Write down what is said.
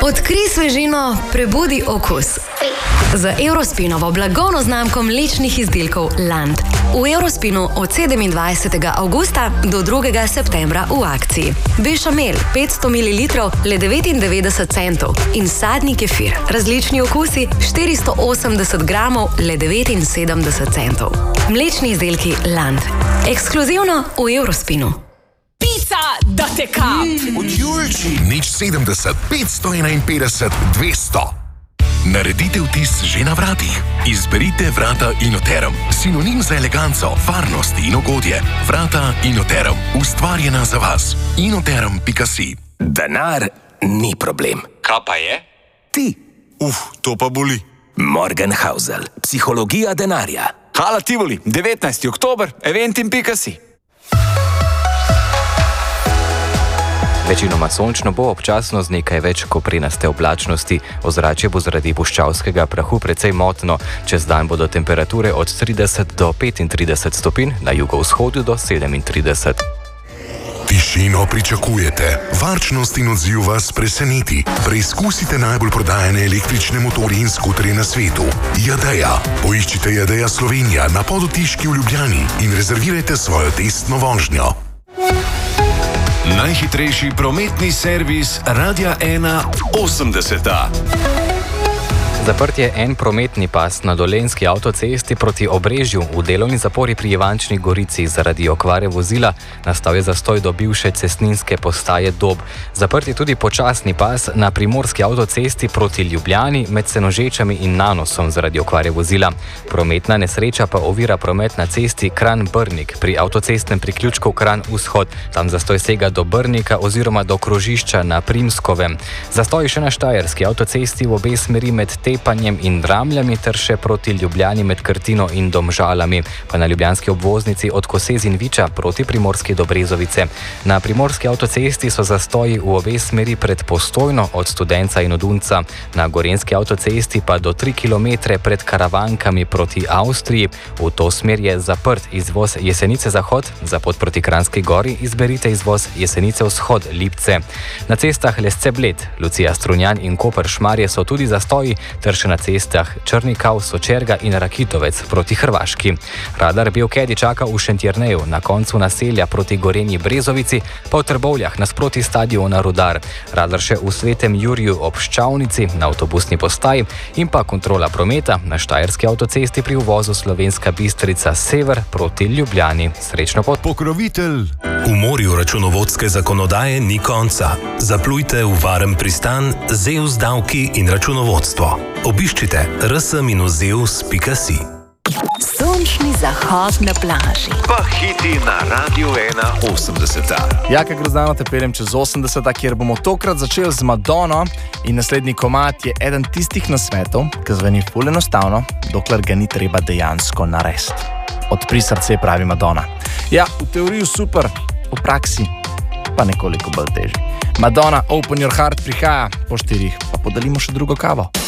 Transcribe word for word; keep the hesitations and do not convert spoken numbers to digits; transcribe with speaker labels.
Speaker 1: Odkrij svežino, prebudi okus. Z Eurospinovo blagovno znamko mlečnih izdelkov Land. V Eurospinu od sedemindvajsetega avgusta do drugega septembra v akciji. Bešamel petsto mililitrov le devetindevetdeset centov in sadni kefir, različni okusi štiristo osemdeset gramov le devetinsedemdeset centov. Mlečni izdelki Land. Ekskluzivno v Eurospinu.
Speaker 2: Da te kap!
Speaker 3: Od Julči! Nič sedemdeset, petsto enainpetdeset, dvesto. Naredite vtis že na vratih. Izberite vrata Inoterum. Sinonim za eleganco, varnost in ugodje. Vrata Inoterum. Ustvarjena za vas. inoterum pika si.
Speaker 4: Denar ni problem.
Speaker 5: Kaj pa je?
Speaker 4: Ti.
Speaker 5: Uf, to pa boli.
Speaker 4: Morgenhausel. Psihologija denarja.
Speaker 5: Hala Tivoli, devetnajsti oktober, eventim pika si.
Speaker 6: Večinoma sončno bo, občasno z nekaj več koprenaste oblačnosti. Ozračje bo zaradi puščavskega prahu precej motno. Čez dan bodo temperature od trideset do petintrideset stopinj, na jugovzhodu do sedemintrideset.
Speaker 3: Tišino pričakujete, varčnost in odziv vas preseneti. Preizkusite najbolj prodajane električne motorje in skuterje na svetu. Jadeja. Poiščite Jadeja Slovenija na Podotiški v Ljubljani in rezervirajte svojo testno vožnjo.
Speaker 7: Najhitrejši prometni servis Radia ena osemdeseta.
Speaker 6: Zaprt je en prometni pas na Dolenjski avtocesti proti Obrežju v delovni zapori pri Ivančni Gorici zaradi okvare vozila. Nastal je zastoj do bivše cestninske postaje Dob. Zaprt je tudi počasni pas na Primorski avtocesti proti Ljubljani med Senožečami in Nanosom zaradi okvare vozila. Prometna nesreča pa ovira promet na cesti Kranj-Brnik pri avtocestnem priključku Kranj-Vzhod. Tam zastoj sega do Brnika oziroma do krožišča na Primskovem. Zastoj še na Štajerski avtocesti v obe smeri med Tepanjem in Dramljami ter še proti Ljubljani med Krtino in Domžalami, pa na ljubljanski obvoznici od Kosez in Viča proti Primorski do Brezovice. Na Primorski avtocesti so zastoji v obe smeri pred Postojno od Studenca in od Unca, na Gorenjski avtocesti pa do tri kilometre pred Karavankami proti Avstriji. V to smer je zaprt izvoz Jesenice Zahod, za pot proti Kranjski Gori izberite izvoz Jesenice Vzhod Lipce. Na cestah Lesce-Bled, Lucija Strunjan in Koper-Šmarje so tudi zastoji, ter še na cestah Črnikav, Sočerga in Rakitovec proti Hrvaški. Radar Biokedi čaka v Šentjerneju, na koncu naselja proti Gorenji Brezovici, pa v Trbovljah nasproti stadiona Rudar. Radar še v Svetem Juriju ob Ščavnici, na avtobusni postaji in pa kontrola prometa na Štajerski avtocesti pri uvozu Slovenska Bistrica Sever proti Ljubljani. Srečno pot!
Speaker 7: Pokrovitelj.
Speaker 8: V morju računovodske zakonodaje ni konca. Zaplujte v varen pristan Zeus davki in računovodstvo. Obiščite r s minus zeus pika si.
Speaker 2: Sončni zahod na plaži.
Speaker 7: Pa hiti na Radio ena osemdeseta.
Speaker 9: Jaka Grozdano te peljem čez osemdeseta, kjer bomo tokrat začeli z Madono in naslednji komad je eden tistih nasvetov, ki zveni ful enostavno, dokler ga ni treba dejansko narediti. Odpri srce, pravi Madonna. Ja, v teoriji super, v praksi pa nekoliko bolj težji. Madonna, Open Your Heart prihaja po štirih, pa podelimo še drugo kavo.